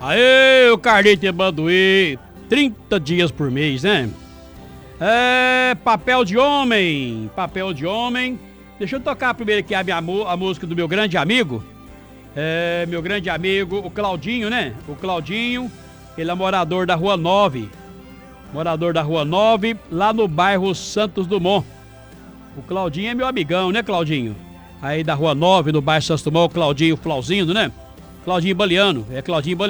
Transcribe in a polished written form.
Aê, o Carlito e Banduí, 30 dias por mês, né? É, papel de homem. Deixa eu tocar primeiro aqui a música do meu grande amigo. Meu grande amigo, o Claudinho, né? O Claudinho, ele é morador da Rua 9. Lá no bairro Santos Dumont. O Claudinho é meu amigão, né, Claudinho? Aí da Rua 9, no bairro Santos Dumont, o Claudinho Flauzindo, né? Claudinho Baliano,